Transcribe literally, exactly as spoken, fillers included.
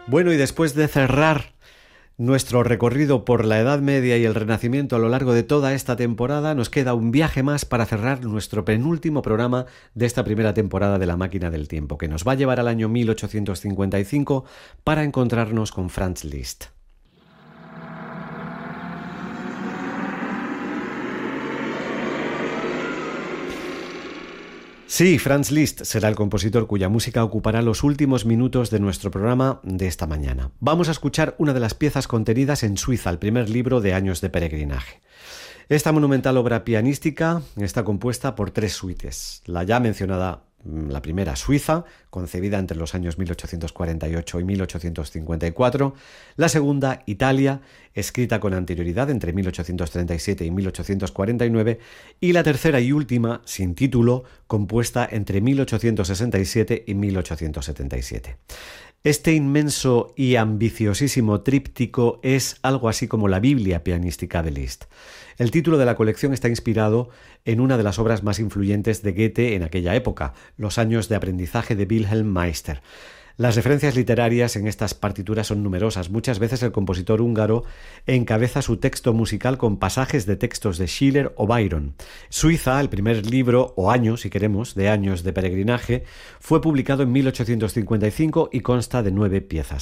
Bueno, y después de cerrar nuestro recorrido por la Edad Media y el Renacimiento a lo largo de toda esta temporada, nos queda un viaje más para cerrar nuestro penúltimo programa de esta primera temporada de La Máquina del Tiempo, que nos va a llevar al año mil ochocientos cincuenta y cinco para encontrarnos con Franz Liszt. Sí, Franz Liszt será el compositor cuya música ocupará los últimos minutos de nuestro programa de esta mañana. Vamos a escuchar una de las piezas contenidas en Suiza, el primer libro de Años de Peregrinaje. Esta monumental obra pianística está compuesta por tres suites. La ya mencionada, la primera, Suiza, concebida entre los años mil ochocientos cuarenta y ocho y mil ochocientos cincuenta y cuatro. La segunda, Italia, escrita con anterioridad entre mil ochocientos treinta y siete y mil ochocientos cuarenta y nueve. Y la tercera y última, sin título, compuesta entre mil ochocientos sesenta y siete y mil ochocientos setenta y siete. Este inmenso y ambiciosísimo tríptico es algo así como la Biblia pianística de Liszt. El título de la colección está inspirado en una de las obras más influyentes de Goethe en aquella época, Los años de aprendizaje de Wilhelm Meister. Las referencias literarias en estas partituras son numerosas. Muchas veces el compositor húngaro encabeza su texto musical con pasajes de textos de Schiller o Byron. Suiza, el primer libro, o año, si queremos, de Años de Peregrinaje, fue publicado en mil ochocientos cincuenta y cinco y consta de nueve piezas.